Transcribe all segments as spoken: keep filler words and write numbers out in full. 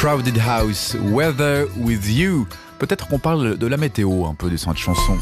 Crowded House, Weather With You. Peut-être qu'on parle de la météo un peu de cette chanson.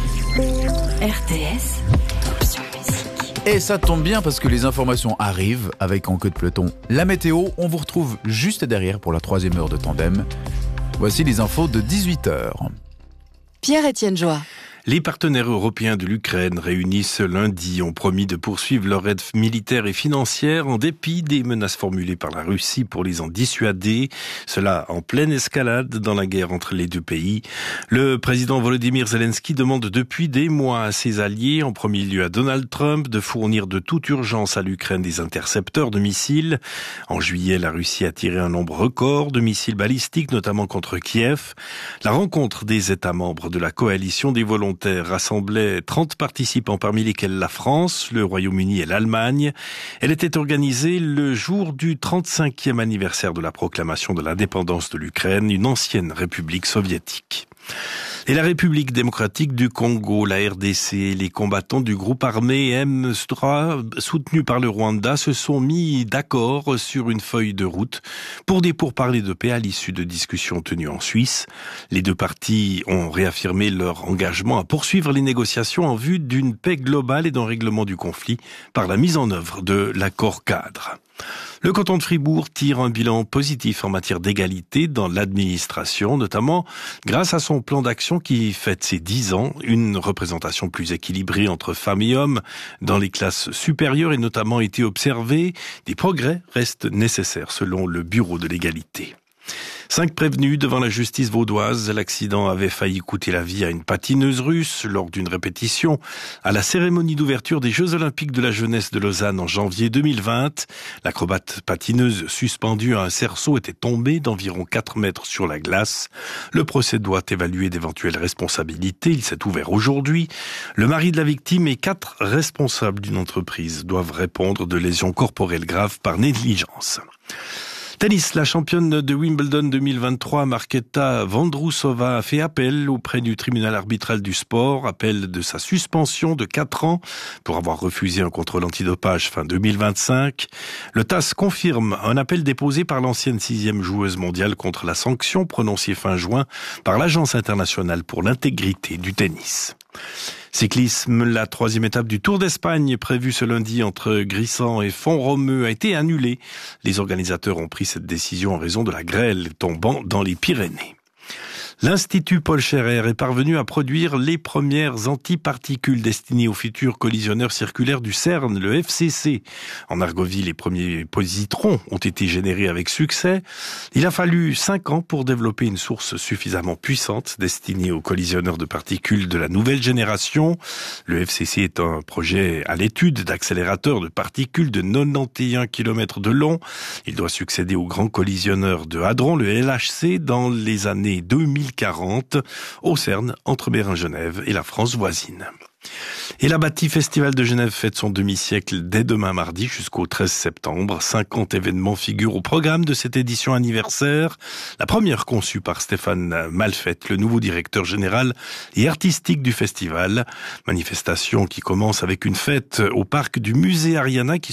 R T S, option musique. Et ça tombe bien parce que les informations arrivent avec En queue de peloton. La météo, on vous retrouve juste derrière pour la troisième heure de tandem. Voici les infos de dix-huit heures. Pierre-Étienne Joie. Les partenaires européens de l'Ukraine réunis ce lundi ont promis de poursuivre leur aide militaire et financière en dépit des menaces formulées par la Russie pour les en dissuader. Cela en pleine escalade dans la guerre entre les deux pays. Le président Volodymyr Zelensky demande depuis des mois à ses alliés, en premier lieu à Donald Trump, de fournir de toute urgence à l'Ukraine des intercepteurs de missiles. En juillet, la Russie a tiré un nombre record de missiles balistiques, notamment contre Kiev. La rencontre des États membres de la coalition des volontaires rassemblait trente participants, parmi lesquels la France, le Royaume-Uni et l'Allemagne. Elle était organisée le jour du trente-cinquième anniversaire de la proclamation de l'indépendance de l'Ukraine, une ancienne république soviétique. Et la République démocratique du Congo, la R D C, les combattants du groupe armé M trois, soutenus par le Rwanda, se sont mis d'accord sur une feuille de route pour des pourparlers de paix à l'issue de discussions tenues en Suisse. Les deux parties ont réaffirmé leur engagement à poursuivre les négociations en vue d'une paix globale et d'un règlement du conflit par la mise en œuvre de l'accord cadre. Le canton de Fribourg tire un bilan positif en matière d'égalité dans l'administration, notamment grâce à son plan d'action qui fête ses dix ans. Une représentation plus équilibrée entre femmes et hommes dans les classes supérieures est notamment été observée. Des progrès restent nécessaires selon le Bureau de l'égalité. Cinq prévenus devant la justice vaudoise. L'accident avait failli coûter la vie à une patineuse russe lors d'une répétition à la cérémonie d'ouverture des Jeux Olympiques de la jeunesse de Lausanne en janvier deux mille vingt. L'acrobate patineuse suspendue à un cerceau était tombée d'environ quatre mètres sur la glace. Le procès doit évaluer d'éventuelles responsabilités. Il s'est ouvert aujourd'hui. Le mari de la victime et quatre responsables d'une entreprise doivent répondre de lésions corporelles graves par négligence. Tennis, la championne de Wimbledon deux mille vingt-trois, Marketa Vondrousova, a fait appel auprès du tribunal arbitral du sport, appel de sa suspension de quatre ans pour avoir refusé un contrôle antidopage fin deux mille vingt-cinq. Le T A S confirme un appel déposé par l'ancienne sixième joueuse mondiale contre la sanction prononcée fin juin par l'Agence internationale pour l'intégrité du tennis. Cyclisme, la troisième étape du Tour d'Espagne prévue ce lundi entre Grisant et Font-Romeu a été annulée. Les organisateurs ont pris cette décision en raison de la grêle tombant dans les Pyrénées. L'Institut Paul Scherrer est parvenu à produire les premières antiparticules destinées aux futurs collisionneurs circulaires du CERN, le F C C. En Argovie, les premiers positrons ont été générés avec succès. Il a fallu cinq ans pour développer une source suffisamment puissante destinée aux collisionneurs de particules de la nouvelle génération. Le F C C est un projet à l'étude d'accélérateur de particules de quatre-vingt-onze kilomètres de long. Il doit succéder au grand collisionneur de Hadron, le L H C, dans les années deux mille quarante au CERN entre Berlin-Genève et la France voisine. Et la Bâtie Festival de Genève fête son demi-siècle dès demain mardi jusqu'au treize septembre. cinquante événements figurent au programme de cette édition anniversaire. La première conçue par Stéphane Malfette, le nouveau directeur général et artistique du festival. Manifestation qui commence avec une fête au parc du musée Ariana qui